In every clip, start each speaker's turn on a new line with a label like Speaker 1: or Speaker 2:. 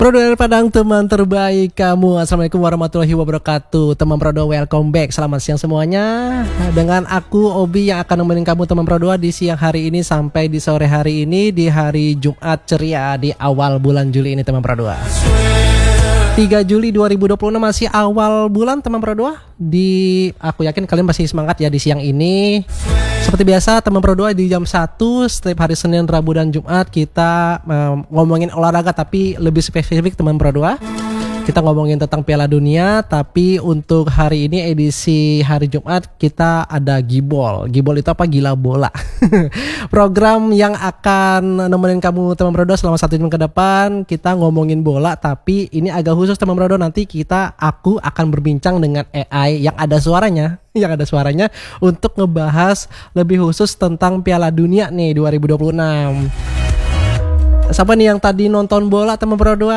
Speaker 1: Prodo dari Padang, teman terbaik kamu. Assalamualaikum warahmatullahi wabarakatuh. Teman Prodo, welcome back. Selamat siang semuanya. Dengan aku Obi yang akan nemenin kamu teman Prodo di siang hari ini sampai di sore hari ini, di hari Jumat ceria di awal bulan Juli ini teman Prodo. 3 Juli 2026 masih awal bulan teman Pro 2. Aku yakin kalian masih semangat ya di siang ini. Seperti biasa teman Pro 2 di jam 1 setiap hari Senin, Rabu dan Jumat kita ngomongin olahraga tapi lebih spesifik teman Pro 2. Kita ngomongin tentang Piala Dunia, tapi untuk hari ini edisi hari Jumat kita ada Gibol. Gibol itu apa? Gila bola. Program yang akan nemenin kamu teman Brodo selama 1 jam ke depan. Kita ngomongin bola, tapi ini agak khusus teman Brodo. Nanti aku akan berbincang dengan AI yang ada suaranya. Untuk ngebahas lebih khusus tentang Piala Dunia nih 2026. Siapa nih yang tadi nonton bola teman Pro 2?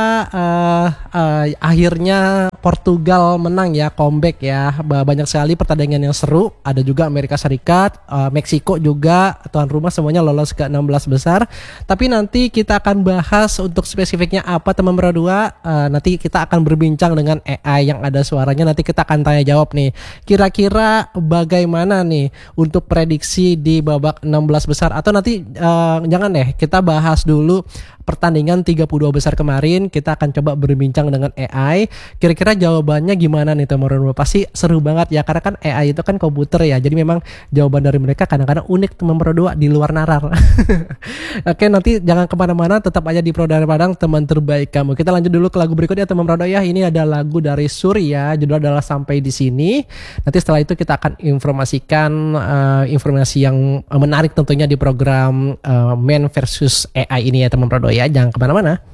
Speaker 1: Akhirnya Portugal menang ya, comeback ya. Banyak sekali pertandingan yang seru. Ada juga Amerika Serikat, Meksiko juga tuan rumah semuanya lolos ke 16 besar. Tapi nanti kita akan bahas untuk spesifiknya apa teman Pro 2. Nanti kita akan berbincang dengan AI yang ada suaranya. Nanti kita akan tanya jawab nih. Kira-kira bagaimana nih untuk prediksi di babak 16 besar, atau nanti jangan deh, kita bahas dulu pertandingan 32 besar kemarin. Kita akan coba berbincang dengan AI. Kira-kira jawabannya gimana nih teman-teman? Pasti seru banget ya, karena kan AI itu kan komputer ya. Jadi memang jawaban dari mereka kadang-kadang unik teman-teman 2 di luar nalar. Oke, nanti jangan kemana-mana, tetap aja di Pro dari Padang, teman terbaik kamu. Kita lanjut dulu ke lagu berikutnya teman-teman ya. Ini ada lagu dari Surya, judul adalah Sampai di Sini. Nanti setelah itu kita akan informasikan informasi yang menarik tentunya di program Man versus AI ini ya teman Prodo ya. Jangan kemana-mana.